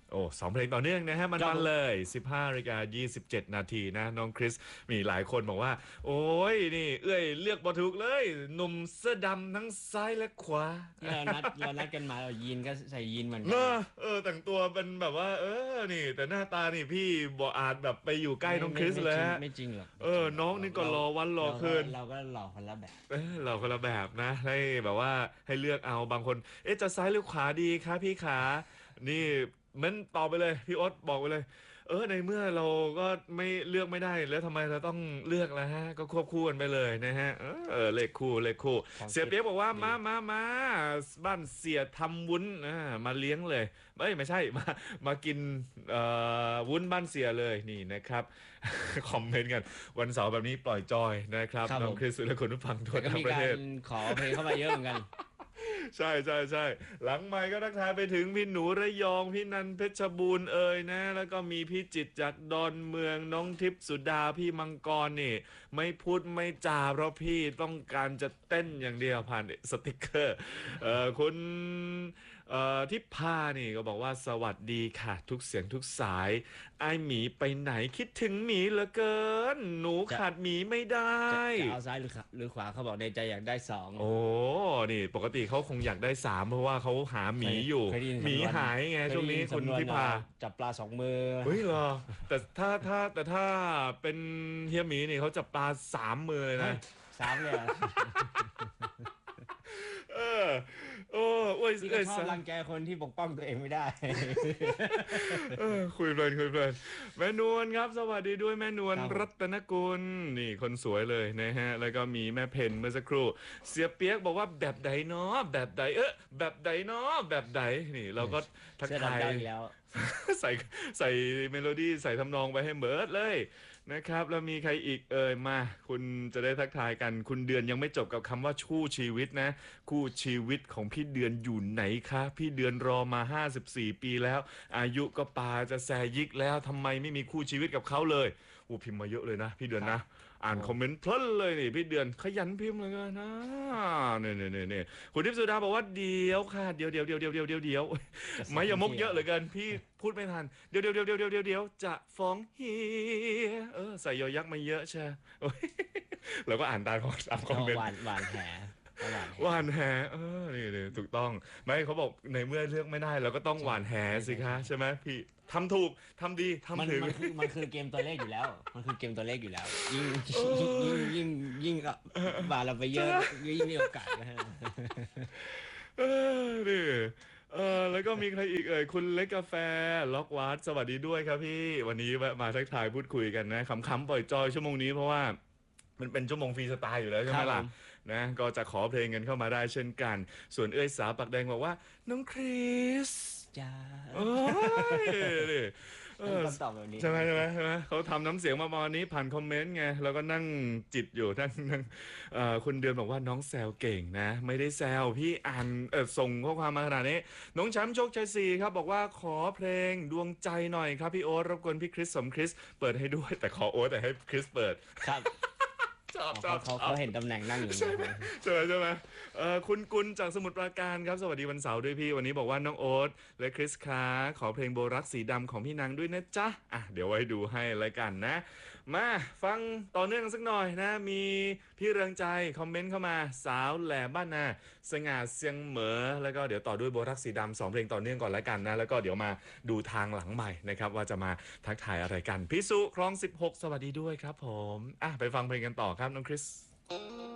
โอ้2เพลงต่อเนื่องนะฮะมันเลย15:27 นาทีนะน้องคริสมีหลายคนบอกว่าโอ้ยนี่เอ้ยเลือกบ่ถูกเลยหนุ่มเสื้อดำทั้งซ้ายและขวาที่เรานัดกันมาเรายีนก็ใส่ยีนเหมือนเนกันอะแต่งตัวเป็นแบบว่านี่แต่หน้าตานี่พี่บ่อาจแบบไปอยู่ใกล้น้องคริสไม่เลยฮะจริงไม่จริงหรอกไม่จริงหรอกน้องนี่ก็รอวันรอคืนเราก็หล่อคนละแบบเราคนละแบบนะให้แบบว่าให้เลือกเอาบางคนจะซ้ายหรือขวาดีคะพี่ขานี่มันตอบไปเลยพี่โอ๊ตบอกไปเลยในเมื่อเราก็ไม่เลือกไม่ได้แล้วทำไมเราต้องเลือกล่ะฮะก็ควบคู่กันไปเลยนะฮะเลขคู่เลขคู่ของเสียเปียกบอกว่าดีมาบ้านเสียทำวุ้นมาเลี้ยงเลยไม่ใช่มากินวุ้นบ้านเสียเลยนี่นะครับคอมเมนต์กันวันเสาร์แบบนี้ปล่อยจอยนะครับครับผมน้องคริสและคนผู้ฟังทั่วแต่ก็มีการทั้งประเทศขอเพลงเข้ามาเยอะเหมือนกันใช่หลังไมค์ก็ทักทายไปถึงพี่หนูระยองพี่นันเพชรบูรณ์นะแล้วก็มีพี่จิตรจากดอนเมืองน้องทิพย์สุดาพี่มังกรนี่ไม่พูดไม่จาเพราะพี่ต้องการจะเต้นอย่างเดียวผ่านสติกเกอร์คุณทิพานี่ก็บอกว่าสวัสดีค่ะทุกเสียงทุกสายไอหมีไปไหนคิดถึงหมีเหลือเกินหนูจะขาดหมีไม่ได้จะเอาซ้ายหรือขวาเขาบอกในใจอยากได้สองโอ้นี่ปกติเขาคงอยากได้3เพราะว่าเขาหาหมีอยู่เคยได้ยินหมีสำนวนหายไงช่วงนี้คุณทิพาจับปลาสองมือเฮ้ยเหรอแต่ถ้าเป็นเฮียหมีนี่เขาจับปลา3 มือเลยนะสามเลยเออโอ้โอ้ยที่ก็ชอบรังแกคนที่ปกป้องตัวเองไม่ได้คุยเพลินแม่นวลครับสวัสดีด้วยแม่นวลรัตนกุลนี่คนสวยเลยนะฮะแล้วก็มีแม่เพนเมื่อสักครู่เสียเปียกบอกว่าแบบใดเนาะแบบใดแบบใดเนาะแบบใดนี่เราก็ทักทายแล้วใส่ใส่เมโลดี้ใส่ทำนองไปให้เบิร์ดเลยนะครับแล้วมีใครอีกมาคุณจะได้ทักทายกันคุณเดือนยังไม่จบกับคำว่าคู่ชีวิตนะคู่ชีวิตของพี่เดือนอยู่ไหนคะพี่เดือนรอมา54 ปีแล้วอายุก็ปาจะแซยิกแล้วทำไมไม่มีคู่ชีวิตกับเขาเลยพิมพ์มาเยอะเลยนะพี่เดือนนะอ่านคอมเมนต์เพลินเลยนี่พี่เดือนขยันพิมพ์เลยนะเนี่ยคุณทิพย์สุดาบอกว่าเดี๋ยวค่ะเดี๋ยวไม่อย่ามกเยอะเหลือเกินพี่พูดไม่ทันเดี๋ยวจะฟ้องเฮียใส่ยอยักษ์มาเยอะใช่เราก็อ่านตามคอมเมนต์หวานแหหวานแหนี่ถูกต้องไม่เขาบอกในเมื่อเลือกไม่ได้เราก็ต้องหวานแหสิคะใช่ไหมพี่ทำถูกทำดีทำถึงมันคือเกมตัวเลขอยู่แล้วมันคือเกมตัวเลขอยู่แล้วยิ่งบาเราไปเยอะยิ่งมีโอกาสนะฮะนี่แล้วก็มีใครอีกคุณเล็กกาแฟล็อกวัดสวัสดีด้วยครับพี่วันนี้มาทักทายพูดคุยกันนะขำๆปล่อยจอยชั่วโมงนี้เพราะว่ามันเป็นชั่วโมงฟรีสไตล์อยู่แล้วใช่ไหมล่ะนะก็จะขอเพลงกันเข้ามาได้เช่นกันส่วนสาวปากแดงบอกว่าน้องคริสจ้าโอ้ยตอบแบบนี้ใช่ไหมเขาทำน้ำเสียงมาประมาณนี้ผ่านคอมเมนต์ไงแล้วก็นั่งจิตอยู่นั่งคุณเดือนบอกว่าน้องแซวเก่งนะไม่ได้แซวพี่อ่านส่งข้อความมาขนาดนี้น้องแชมป์โชคชัย4ครับบอกว่าขอเพลงดวงใจหน่อยครับพี่โอ๊ตรบกวนพี่คริสสมคริสเปิดให้ด้วยแต่ขอโอ๊ตแต่ให้คริสเปิดครับเขาเห็นตำแหน่งนั่งอยู่ใช่ไหมคุณกุลจากสมุทรปราการครับสวัสดีวันเสาร์ด้วยพี่วันนี้บอกว่าน้องโอ๊ตและคริสคะขอเพลงโบรักสีดำของพี่นางด้วยนะจ๊ะเดี๋ยวไว้ดูให้รายกันนะมาฟังต่อเนื่องสักหน่อยนะมีพี่เรืองใจคอมเมนต์เข้ามาสาวแหลมบ้านนาสง่าเสียงเหมอแล้วก็เดี๋ยวต่อด้วยโบรักสีดำ2เพลงต่อเนื่องก่อนรายกันนะแล้วก็เดี๋ยวมาดูทางหลังใหม่นะครับว่าจะมาทักทายอะไรกันพี่สุคลอง16สวัสดีด้วยครับผมไปฟังเพลงกันต่อครับน้องคริส